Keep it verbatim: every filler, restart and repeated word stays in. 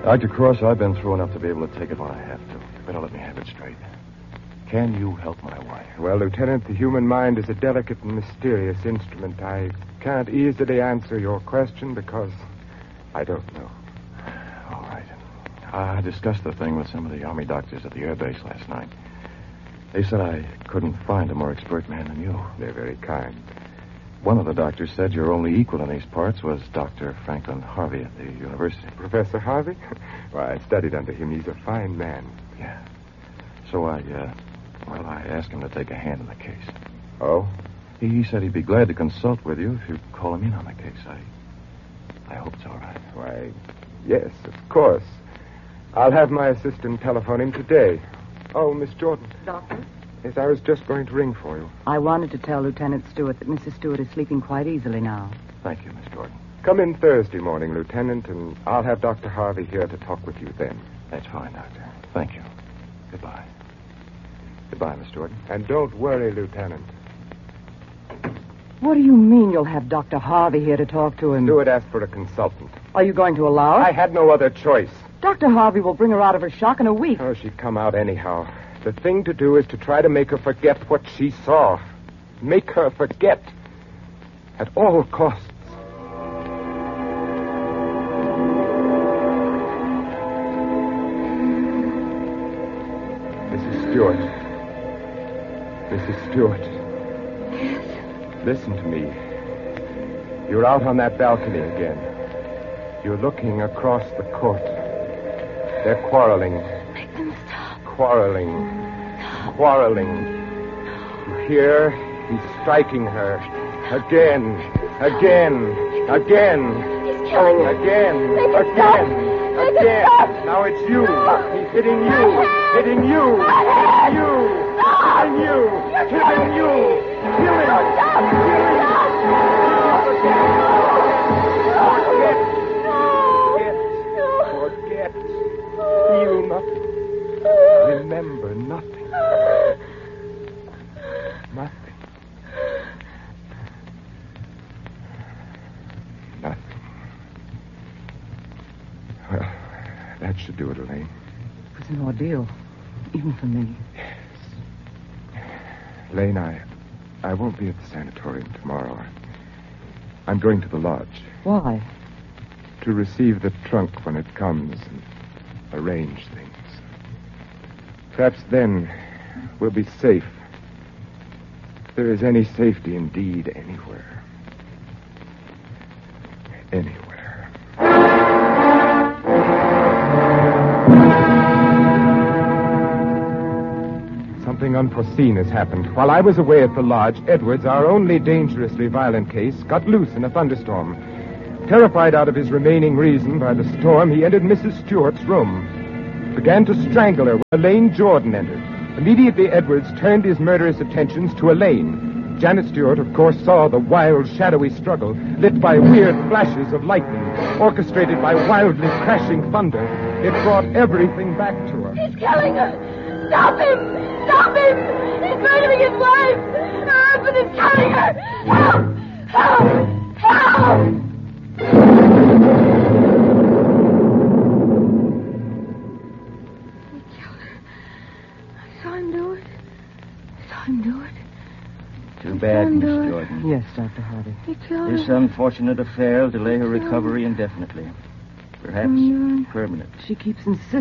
Doctor Cross, I've been through enough to be able to take it when I have to. You better let me have it straight. Can you help my wife? Well, Lieutenant, the human mind is a delicate and mysterious instrument. I can't easily answer your question because I don't know. All right. I discussed the thing with some of the Army doctors at the air base last night. They said I couldn't find a more expert man than you. They're very kind. One of the doctors said your only equal in these parts was Doctor Franklin Harvey at the university. Professor Harvey? Well, I studied under him. He's a fine man. Yeah. So I, uh, well, I asked him to take a hand in the case. Oh? He, he said he'd be glad to consult with you if you'd call him in on the case. I, I hope it's all right. Why, yes, of course. I'll have my assistant telephone him today. Oh, Miss Jordan. Doctor? Yes, I was just going to ring for you. I wanted to tell Lieutenant Stewart that Missus Stewart is sleeping quite easily now. Thank you, Miss Jordan. Come in Thursday morning, Lieutenant, and I'll have Doctor Harvey here to talk with you then. That's fine, Doctor. Thank you. Goodbye. Goodbye, Miss Jordan. And don't worry, Lieutenant. What do you mean you'll have Doctor Harvey here to talk to him? Stewart asked for a consultant. Are you going to allow it? I had no other choice. Doctor Harvey will bring her out of her shock in a week. Oh, she'd come out anyhow. The thing to do is to try to make her forget what she saw. Make her forget. At all costs. Missus Stewart. Missus Stewart. Yes? Listen to me. You're out on that balcony again. You're looking across the court. They're quarreling. Make them stop. Quarreling. No. Quarreling. You hear? He's striking her. Again. Again. Again. He's killing her. Again. Make it Again. stop. Make it Again. stop. Now it's you. No. He's hitting you. Hitting you. My Hitting you. Stop. Hitting you. You're Hitting killing you. me. Kill him. No, stop. Kill him. Stop. Forget. No. Forget. Forget. Feel nothing. Remember nothing. Nothing. Nothing. Well, that should do it, Elaine. It was an ordeal, even for me. Elaine, I, I won't be at the sanatorium tomorrow. I'm going to the lodge. Why? To receive the trunk when it comes and arrange things. Perhaps then we'll be safe. If there is any safety indeed anywhere. Anywhere. Something unforeseen has happened. While I was away at the lodge, Edwards, our only dangerously violent case, got loose in a thunderstorm. Terrified out of his remaining reason by the storm, he entered Missus Stewart's room. Began to strangle her when Elaine Jordan entered. Immediately, Edwards turned his murderous attentions to Elaine. Janet Stewart, of course, saw the wild, shadowy struggle, lit by weird flashes of lightning, orchestrated by wildly crashing thunder. It brought everything back to her. He's killing her. Stop him. Stop him. He's murdering his wife. Her husband is killing her. Help. Help. Help. Too bad, Miss Jordan. Yes, Doctor Harvey. He killed This unfortunate affair will delay her recovery indefinitely. Perhaps permanently. She keeps insisting.